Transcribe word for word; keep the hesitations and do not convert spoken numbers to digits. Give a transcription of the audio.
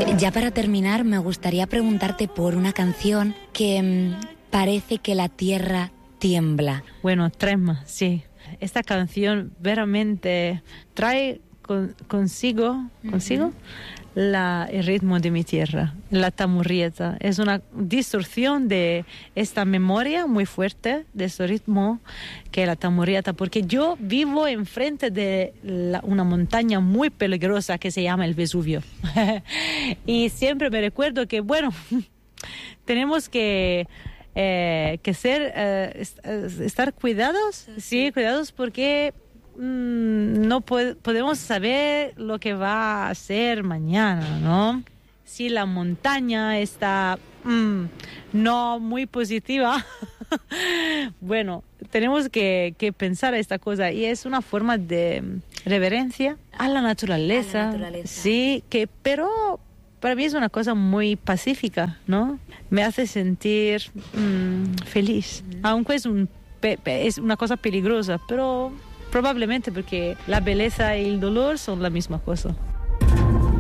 Ya para terminar, me gustaría preguntarte por una canción que mmm, parece que la tierra tiembla. Bueno, trema, sí. Esta canción veramente trae con, consigo, consigo uh-huh. la, el ritmo de mi tierra, la tamurrieta. Es una distorsión de esta memoria muy fuerte, de ese ritmo que es la tamurrieta, porque yo vivo enfrente de la, una montaña muy peligrosa que se llama el Vesubio. Y siempre me recuerdo que, bueno, tenemos que... Eh, que ser, eh, est- estar cuidados, sí, sí cuidados porque mmm, no po- podemos saber lo que va a ser mañana, ¿no? Si la montaña está mmm, no muy positiva, bueno, tenemos que, que pensar esta cosa y es una forma de reverencia a la naturaleza, a la naturaleza. Sí, que pero para mí es una cosa muy pacífica, ¿no? Me hace sentir mmm, feliz. Mm. Aunque es, un pe- pe- es una cosa peligrosa, pero probablemente porque la belleza y el dolor son la misma cosa.